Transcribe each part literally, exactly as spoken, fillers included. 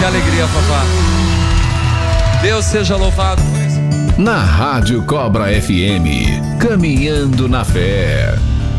alegria, papá. Deus seja louvado por isso. Na Rádio Cobra F M, caminhando na fé.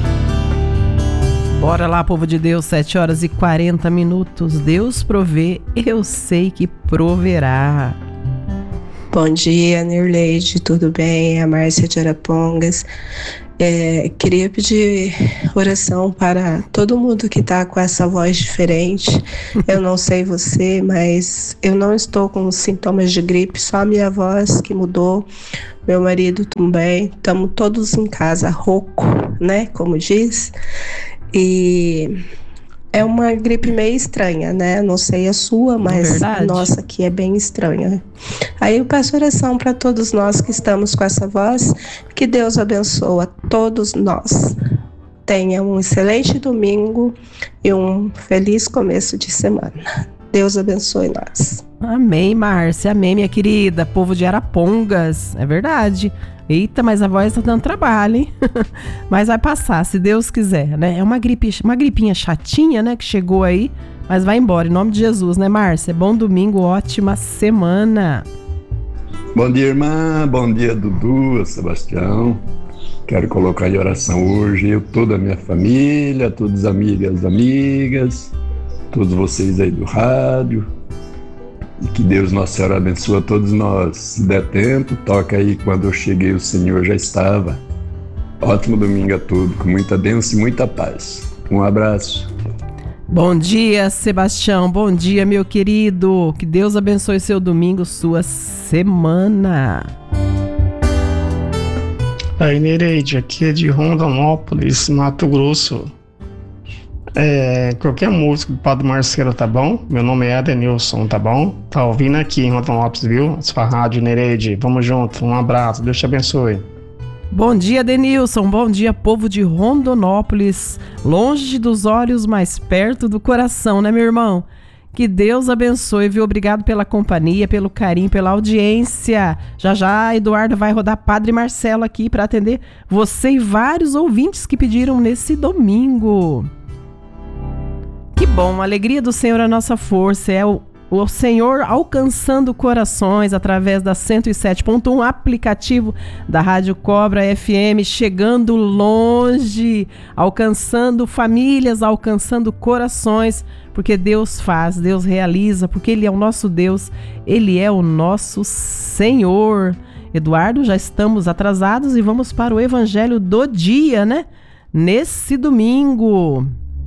Bora lá, povo de Deus, sete horas e quarenta minutos. Deus provê, eu sei que proverá. Bom dia, Nirleide, tudo bem? A Márcia de Arapongas. É, queria pedir oração para todo mundo que está com essa voz diferente. Eu não sei você, mas eu não estou com sintomas de gripe, só a minha voz que mudou. Meu marido também. Estamos todos em casa, rouco, né? Como diz. E é uma gripe meio estranha, né? Não sei a sua, mas a nossa aqui é bem estranha. Aí eu peço oração para todos nós que estamos com essa voz. Que Deus abençoe a todos nós. Tenha um excelente domingo e um feliz começo de semana. Deus abençoe nós. Amém, Márcia. Amém, minha querida. Povo de Arapongas. É verdade. Eita, mas a voz tá dando trabalho, hein? Mas vai passar, se Deus quiser, né? É uma gripe, uma gripinha chatinha, né? Que chegou aí, mas vai embora, em nome de Jesus, né, Márcia? Bom domingo, ótima semana. Bom dia, irmã. Bom dia, Dudu, Sebastião. Quero colocar em oração hoje eu, toda a minha família, todas as amigas, amigas, todos vocês aí do rádio. E que Deus Nossa Senhora abençoe a todos nós. Se der tempo, toca aí Quando Eu Cheguei o Senhor Já Estava. Ótimo domingo a todos, com muita bênção e muita paz. Um abraço. Bom dia, Sebastião. Bom dia, meu querido. Que Deus abençoe seu domingo, sua semana. Aí, Nereide, aqui é de Rondonópolis, Mato Grosso. É, qualquer música do Padre Marcelo, tá bom? Meu nome é Adenilson, tá bom? Tá ouvindo aqui em Rondonópolis, viu? Sua rádio, Nereide. Vamos junto, um abraço, Deus te abençoe. Bom dia, Adenilson. Bom dia, povo de Rondonópolis. Longe dos olhos, mais perto do coração, né, meu irmão? Que Deus abençoe, viu? Obrigado pela companhia, pelo carinho, pela audiência. Já já, Eduardo vai rodar Padre Marcelo aqui para atender você e vários ouvintes que pediram nesse domingo. Que bom, a alegria do Senhor é a nossa força, é o, o Senhor alcançando corações através da cento e sete ponto um, aplicativo da Rádio Cobra F M, chegando longe, alcançando famílias, alcançando corações, porque Deus faz, Deus realiza, porque Ele é o nosso Deus, Ele é o nosso Senhor. Eduardo, já estamos atrasados e vamos para o Evangelho do dia, né? Nesse domingo.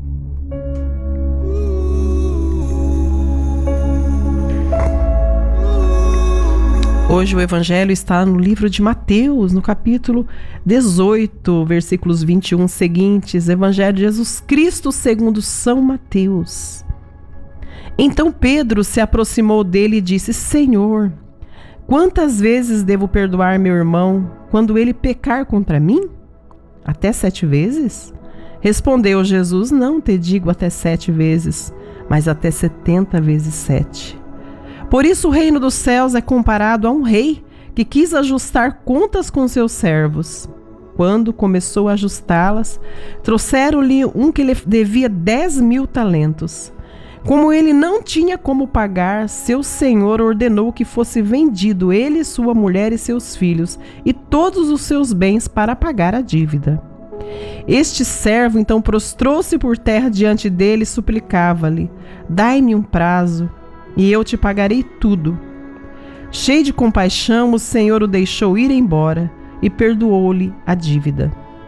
Hoje o Evangelho está no livro de Mateus, no capítulo dezoito, versículos vinte e um seguintes. Evangelho de Jesus Cristo segundo São Mateus. Então Pedro se aproximou dele e disse: Senhor, quantas vezes devo perdoar meu irmão quando ele pecar contra mim? Até sete vezes? Respondeu Jesus: Não te digo até sete vezes, mas até setenta vezes sete. Por isso o reino dos céus é comparado a um rei que quis ajustar contas com seus servos. Quando começou a ajustá-las, trouxeram-lhe um que lhe devia dez mil talentos. Como ele não tinha como pagar, seu senhor ordenou que fosse vendido ele, sua mulher e seus filhos, e todos os seus bens para pagar a dívida. Este servo então prostrou-se por terra diante dele e suplicava-lhe: Dai-me um prazo, e eu te pagarei tudo. Cheio de compaixão, o Senhor o deixou ir embora e perdoou-lhe a dívida.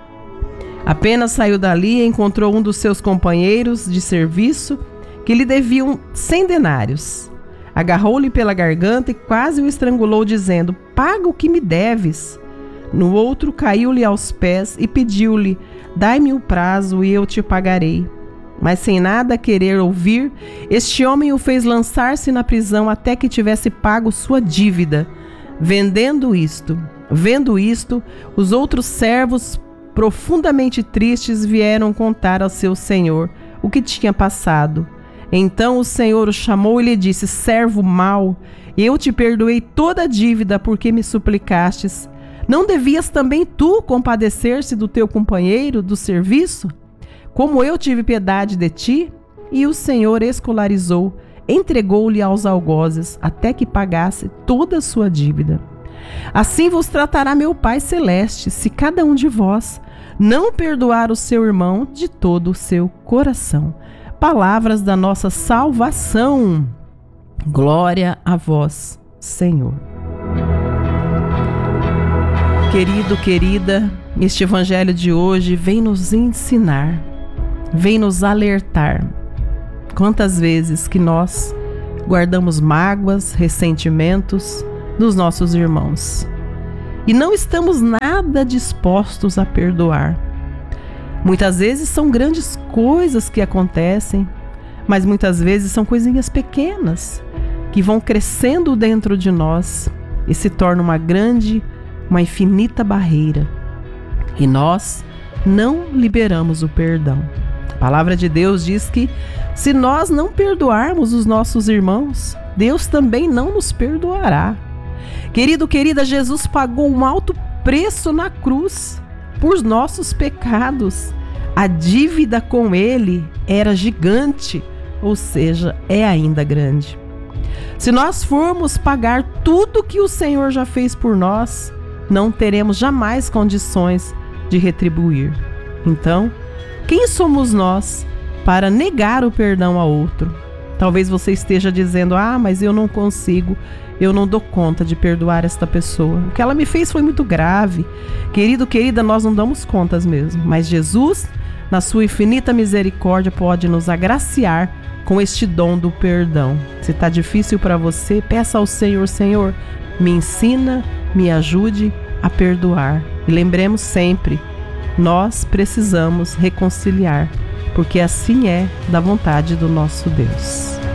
Apenas saiu dali e encontrou um dos seus companheiros de serviço que lhe deviam cem denários. Agarrou-lhe pela garganta e quase o estrangulou, dizendo: Paga o que me deves. No outro caiu-lhe aos pés e pediu-lhe: Dai-me o prazo e eu te pagarei. Mas sem nada querer ouvir, este homem o fez lançar-se na prisão até que tivesse pago sua dívida. Vendendo isto, vendo isto, os outros servos, profundamente tristes, vieram contar ao seu senhor o que tinha passado. Então o senhor o chamou e lhe disse: Servo mau, eu te perdoei toda a dívida porque me suplicastes. Não devias também tu compadecer-se do teu companheiro do serviço, como eu tive piedade de ti? E o Senhor escolarizou entregou-lhe aos algozes até que pagasse toda a sua dívida. Assim vos tratará meu Pai Celeste, se cada um de vós não perdoar o seu irmão de todo o seu coração. Palavras da nossa salvação. Glória a vós, Senhor. Querido, querida, este evangelho de hoje vem nos ensinar, vem nos alertar. Quantas vezes que nós guardamos mágoas, ressentimentos dos nossos irmãos e não estamos nada dispostos a perdoar. Muitas vezes são grandes coisas que acontecem, mas muitas vezes são coisinhas pequenas que vão crescendo dentro de nós e se tornam uma grande, uma infinita barreira. E nós não liberamos o perdão. A palavra de Deus diz que se nós não perdoarmos os nossos irmãos, Deus também não nos perdoará. Querido, querida, Jesus pagou um alto preço na cruz por nossos pecados. A dívida com Ele era gigante, ou seja, é ainda grande. Se nós formos pagar tudo que o Senhor já fez por nós, não teremos jamais condições de retribuir. Então, quem somos nós para negar o perdão a outro? Talvez você esteja dizendo, ah, mas eu não consigo, eu não dou conta de perdoar esta pessoa. O que ela me fez foi muito grave. Querido, querida, nós não damos contas mesmo. Mas Jesus, na sua infinita misericórdia, pode nos agraciar com este dom do perdão. Se está difícil para você, peça ao Senhor, Senhor, me ensina, me ajude a perdoar. E lembremos sempre, nós precisamos reconciliar, porque assim é da vontade do nosso Deus.